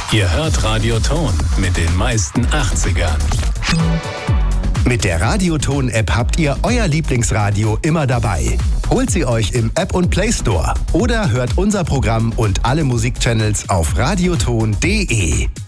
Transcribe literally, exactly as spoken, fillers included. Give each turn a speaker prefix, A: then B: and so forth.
A: Ihr hört Radioton mit den meisten achtzigern.
B: Mit der Radioton-App habt ihr euer Lieblingsradio immer dabei. Holt sie euch im App und Play Store oder hört unser Programm und alle Musikchannels auf radioton punkt de.